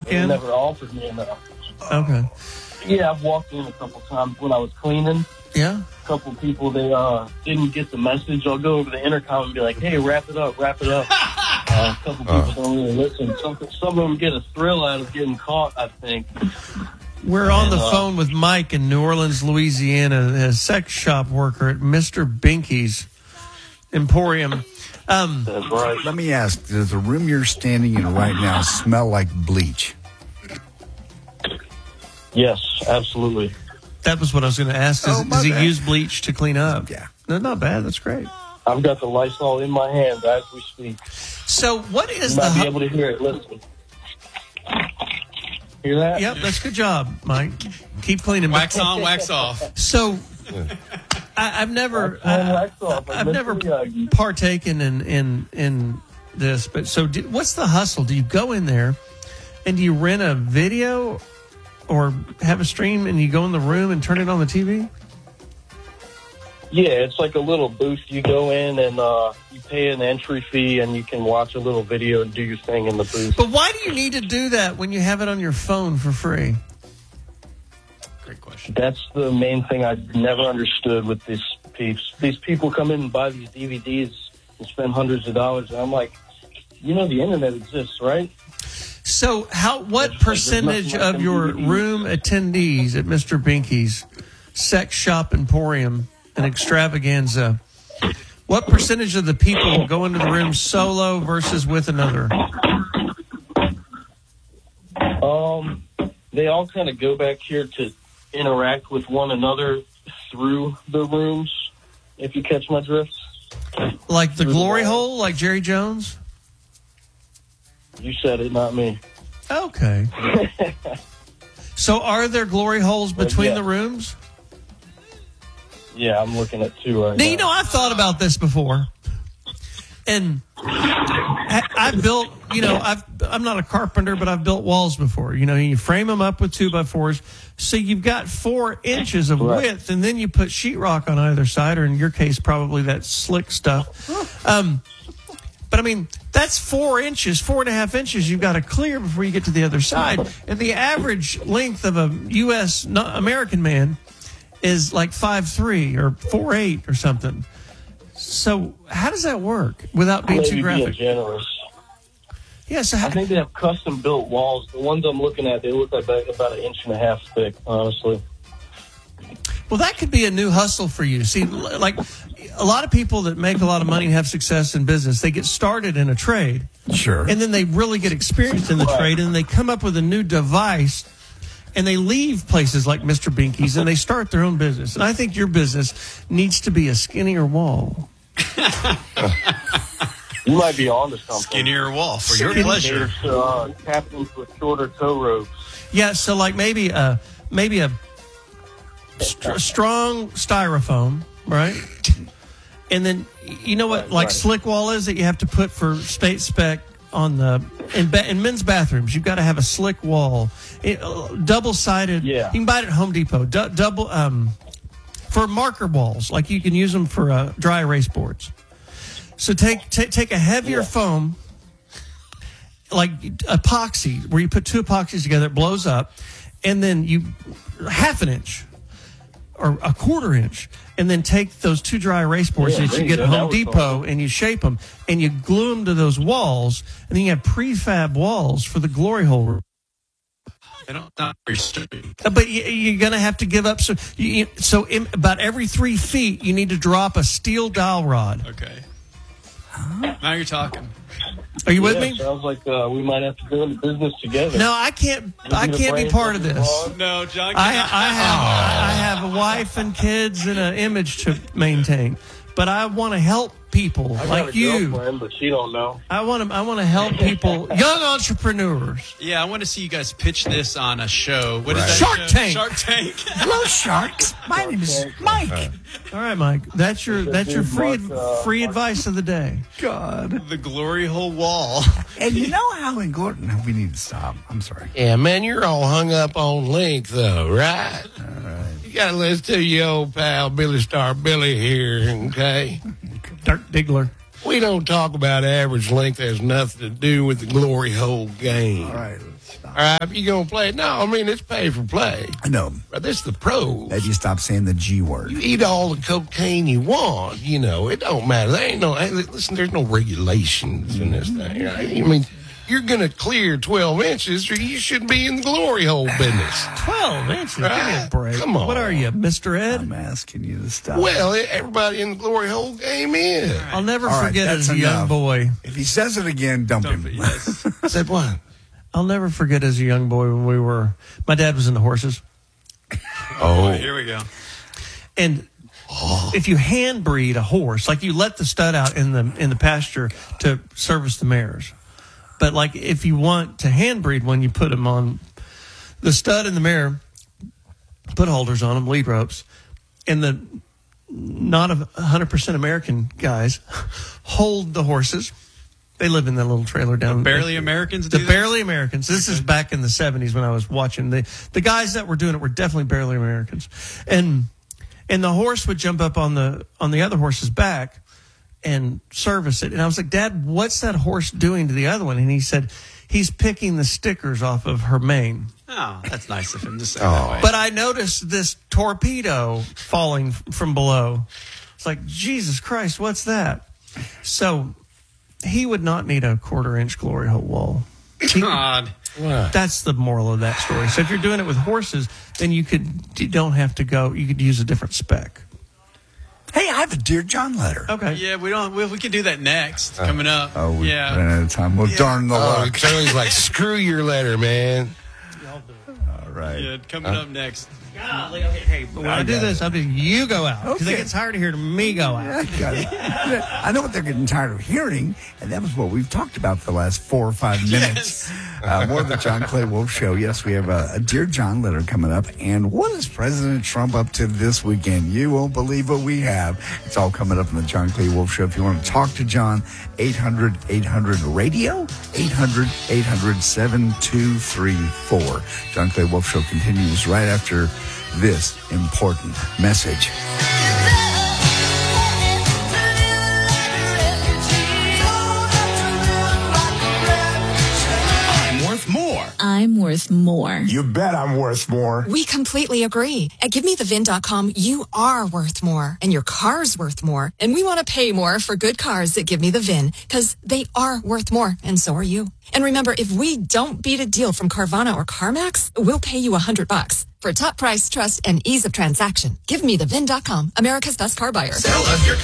walk in? They never offered me enough. Okay. Yeah, I've walked in a couple times when I was cleaning. Yeah. A couple people, they didn't get the message. I'll go over the intercom and be like, hey, wrap it up. A couple people don't really listen. Some of them get a thrill out of getting caught, I think. We're on the phone with Mike in New Orleans, Louisiana, a sex shop worker at Mr. Binky's Emporium. That's right. Let me ask, does the room you're standing in right now smell like bleach? Yes, absolutely. That was what I was going to ask. Does he use bleach to clean up? Yeah. No, not bad. That's great. I've got the Lysol in my hand as we speak. So what is you might be able to hear it. Listen. Hear that? Yep, that's a good job, Mike. Keep cleaning. Wax on, wax off. So I've never partaken in this, but so what's the hustle? Do you go in there and do you rent a video or have a stream and you go in the room and turn it on the TV? Yeah, it's like a little booth. You go in and you pay an entry fee and you can watch a little video and do your thing in the booth. But why do you need to do that when you have it on your phone for free? Great question. That's the main thing I've never understood with these peeps. These people come in and buy these DVDs and spend hundreds of dollars. And I'm like, the internet exists, right? So what percentage of your room attendees at Mr. Binky's Sex Shop Emporium and Extravaganza, what percentage of the people go into the room solo versus with another? They all kind of go back here to interact with one another through the rooms, if you catch my drift. Like the glory hole, like Jerry Jones? You said it, not me. Okay. So are there glory holes between the rooms? Yeah, I'm looking at two right now. I've thought about this before. And I built, I'm not a carpenter, but I've built walls before. You frame them up with 2x4s. So you've got 4 inches of width, and then you put sheetrock on either side, or in your case, probably that slick stuff. But I mean, that's 4 inches, 4.5 inches you've got to clear before you get to the other side. And the average length of a U.S. American man is like 5'3" or 4'8" or something. So how does that work without being too graphic? Being generous. Yeah, so I think they have custom built walls. The ones I'm looking at, they look like about 1.5 inches thick, honestly. Well, that could be a new hustle for you. See, like a lot of people that make a lot of money and have success in business, they get started in a trade. Sure. And then they really get experienced in the trade, and they come up with a new device, and they leave places like Mr. Binky's, and they start their own business. And I think your business needs to be a skinnier wall. You might be on to something. Skinnier wall for your pleasure. Captains with shorter tow ropes. Yeah, so like maybe a strong styrofoam, right? And then you know what slick wall is that you have to put for state spec on the in men's bathrooms. You've got to have a slick wall, double sided. Yeah, you can buy it at Home Depot. Double for marker walls, like you can use them for dry erase boards. So take a heavier foam, like epoxy, where you put 2 epoxies together, it blows up, and then you 1/2 inch or 1/4 inch, and then take those 2 dry erase boards that you get at Home Depot and you shape them and you glue them to those walls, and then you have prefab walls for the glory hole. Not very sturdy. But you're going to have to give up. So about every 3 feet, you need to drop a steel dowel rod. Okay. Now you're talking. Are you with me? Sounds like we might have to go into business together. No, I can't. I can't be part of this. No, John. I have a wife and kids and an image to maintain, but I want to help people like you. But she don't know. I want to help people, young entrepreneurs. Yeah, I want to see you guys pitch this on a show. What is that? Shark Tank. Shark Tank. Hello, sharks. My name is Mike. All right, Mike. That's your free advice of the day. God. The glory hole wall. And you know how in Gordon... No, we need to stop. I'm sorry. Yeah, man, you're all hung up on length, though, right? All right. You got to listen to your old pal Billy Star Billy here, okay? Dirk Diggler. We don't talk about average length. Has nothing to do with the glory hole game. All right, let's stop. stop. All right, you going to play? No, I mean, it's pay for play. I know. But this is the pros. That you stop saying the G word. You eat all the cocaine you want, you know. It don't matter. There ain't no, hey, listen, there's no regulations in this thing. I mean, you're going to clear 12 inches or you shouldn't be in the glory hole business. 12 inches? Give me a break. Come on. What are you, Mr. Ed? I'm asking you to stop. Well, everybody in the glory hole game in. I'll never All right, forget that's as a young enough. boy. If he says it again, dump him. Yes. Said what? I'll never forget as a young boy when my dad was into horses. Oh, Here we go. And if you hand breed a horse, like you let the stud out in the pasture to service the mares. But like if you want to hand breed one, you put them on the stud and the mare, put holders on them, lead ropes, and the not 100% American guys hold the horses. They live in that little trailer down. Barely Americans do The this? barely Americans. This is back in the 70s when I was watching. The guys that were doing it were definitely barely Americans. And the horse would jump up on the other horse's back and service it. And I was like, Dad, what's that horse doing to the other one? And he said, he's picking the stickers off of her mane. Oh, that's nice of him to say that way. But I noticed this torpedo falling from below. It's like, Jesus Christ, what's that? So he would not need a 1/4-inch glory hole wall. God. That's the moral of that story. So if you're doing it with horses, then you could use a different spec. Hey, I have a Dear John letter. Okay. Yeah, we can do that next. Coming up. Oh, we yeah. ran out of time. Well, darn the luck. Charlie's like, screw your letter, man. All right. Yeah, coming up next. Golly, okay, hey, but when I do this, you go out. Because they Okay. get tired of hearing me go out. I got it. I know what they're getting tired of hearing, and that was what we've talked about for the last 4 or 5 minutes. More of the John Clay Wolf Show. Yes, we have a Dear John letter coming up. And what is President Trump up to this weekend? You won't believe what we have. It's all coming up in the John Clay Wolf Show. If you want to talk to John, 800-800-RADIO, 800-800-7234. John Clay Wolf Show continues right after this important message. I'm worth more. I'm worth more. You bet I'm worth more. We completely agree. At GiveMeTheVin.com, you are worth more, and your car's worth more. And we want to pay more for good cars that Give Me the VIN, because they are worth more, and so are you. And remember, if we don't beat a deal from Carvana or CarMax, we'll pay you $100 for top price, trust, and ease of transaction. GiveMeTheVin.com, America's best car buyer.